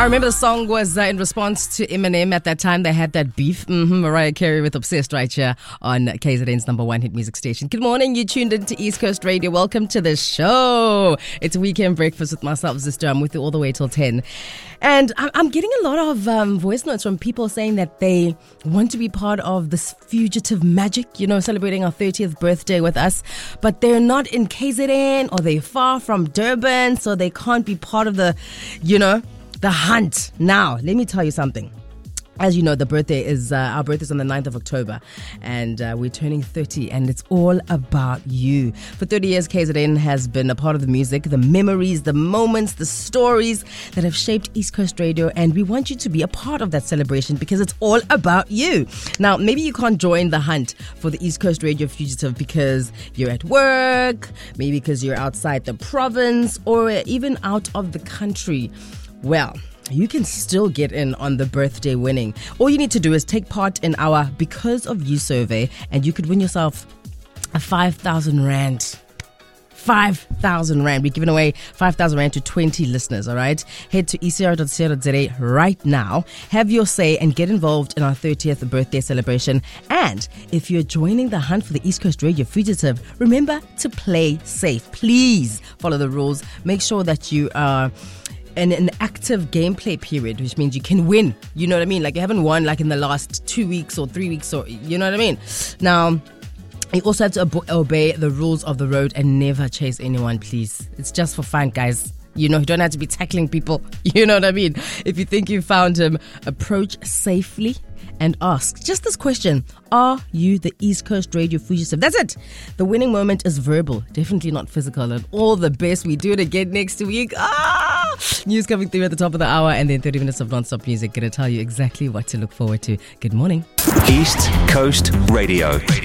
I remember the song was in response to Eminem. At that time, they had that beef. Mariah Carey with Obsessed right here on KZN's number one hit music station. Good morning. You tuned into East Coast Radio. Welcome to the show. It's Weekend Breakfast with myself, Zister. I'm with you all the way till 10. And I'm getting a lot of voice notes from people saying that they want to be part of this fugitive magic, celebrating our 30th birthday with us. But they're not in KZN or they're far from Durban, so they can't be part of the, the hunt. Now, let me tell you something. As you know, our birthday is on the 9th of October, and we're turning 30, and it's all about you. For 30 years, KZN has been a part of the music, the memories, the moments, the stories that have shaped East Coast Radio, and we want you to be a part of that celebration because it's all about you. Now, maybe you can't join the hunt for the East Coast Radio Fugitive because you're at work, maybe because you're outside the province, or even out of the country. Well, you can still get in on the birthday winning. All you need to do is take part in our Because of You survey, and you could win yourself a 5,000 Rand. 5,000 Rand. We're giving away 5,000 Rand to 20 listeners, all right? Head to ecr.co.za right now. Have your say and get involved in our 30th birthday celebration. And if you're joining the hunt for the East Coast Radio Fugitive, remember to play safe. Please follow the rules. Make sure that you are in an active gameplay period, which means you can win. You know what I mean? Like you haven't won like in the last 2 weeks or 3 weeks, or you know what I mean? Now, you also have to obey the rules of the road and never chase anyone, please. It's just for fun, guys. You don't have to be tackling people. You know what I mean? If you think you found him, approach safely and ask just this question: are you the East Coast Radio Fugitive? That's it. The winning moment is verbal, definitely not physical. And all the best. We do it again next week. News coming through at the top of the hour, and then 30 minutes of non-stop music. Going to tell you exactly what to look forward to. Good morning. East Coast Radio.